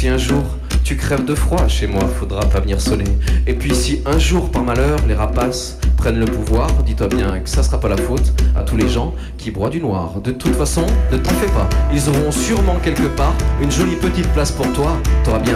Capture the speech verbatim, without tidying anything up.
si un jour tu crèves de froid chez moi, faudra pas venir sonner. Et puis si un jour par malheur les rapaces prennent le pouvoir, dis-toi bien que ça sera pas la faute à tous les gens qui broient du noir. De toute façon, ne t'en fais pas, ils auront sûrement quelque part une jolie petite place pour toi. T'auras bien